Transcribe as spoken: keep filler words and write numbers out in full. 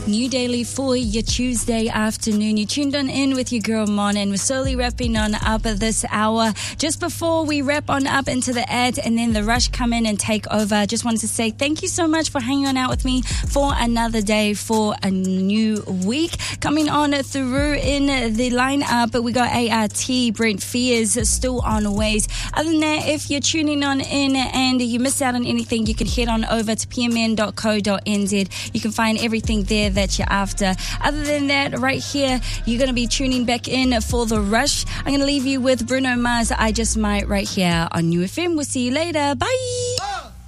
New Daily for your Tuesday afternoon. You tuned on in with your girl Mon, and we're slowly wrapping on up this hour. Just before we wrap on up into the ad and then the rush come in and take over, just wanted to say thank you so much for hanging on out with me for another day, for a new week. Coming on through in the lineup, we got A R T, Brent Fears, still on ways. Other than that, if you're tuning on in and you missed out on anything, you can head on over to p m n dot co dot n z. You can find everything there that you're after. Other than that, right here, you're going to be tuning back in for The Rush. I'm going to leave you with Bruno Mars, I Just Might, right here on New F M. We'll see you later. Bye.